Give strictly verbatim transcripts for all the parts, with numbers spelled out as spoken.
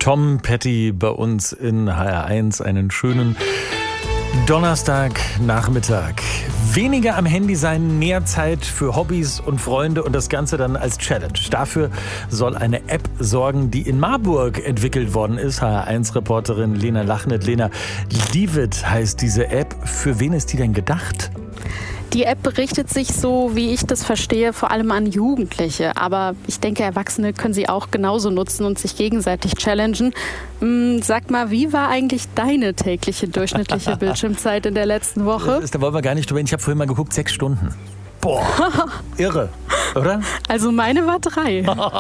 Tom Petty bei uns in H R eins. Einen schönen Donnerstagnachmittag. Weniger am Handy sein, mehr Zeit für Hobbys und Freunde und das Ganze dann als Challenge. Dafür soll eine App sorgen, die in Marburg entwickelt worden ist. H R eins Reporterin Lena Lachnet. Lena, Leave It heißt diese App. Für wen ist die denn gedacht? Die App richtet sich, so wie ich das verstehe, vor allem an Jugendliche. Aber ich denke, Erwachsene können sie auch genauso nutzen und sich gegenseitig challengen. Hm, sag mal, wie war eigentlich deine tägliche durchschnittliche Bildschirmzeit in der letzten Woche? Da wollen wir gar nicht drüber reden. Ich habe vorhin mal geguckt, sechs Stunden. Boah, irre, oder? Also meine war drei.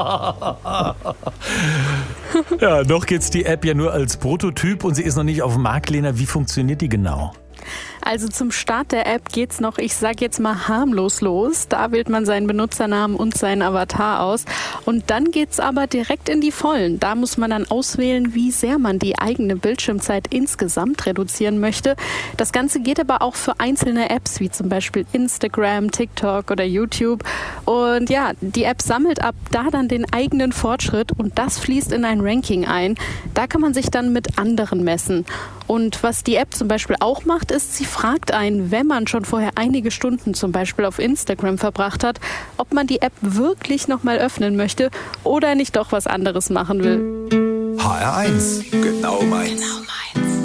Ja, noch geht's die App ja nur als Prototyp und sie ist noch nicht auf dem Markt, Lena. Wie funktioniert die genau? Also zum Start der App geht's noch, ich sag jetzt mal harmlos los. Da wählt man seinen Benutzernamen und seinen Avatar aus. Und dann geht's aber direkt in die Vollen. Da muss man dann auswählen, wie sehr man die eigene Bildschirmzeit insgesamt reduzieren möchte. Das Ganze geht aber auch für einzelne Apps, wie zum Beispiel Instagram, TikTok oder YouTube. Und ja, die App sammelt ab da dann den eigenen Fortschritt und das fließt in ein Ranking ein. Da kann man sich dann mit anderen messen. Und was die App zum Beispiel auch macht, ist, sie fragt einen, wenn man schon vorher einige Stunden zum Beispiel auf Instagram verbracht hat, ob man die App wirklich nochmal öffnen möchte oder nicht doch was anderes machen will. H R eins, genau meins.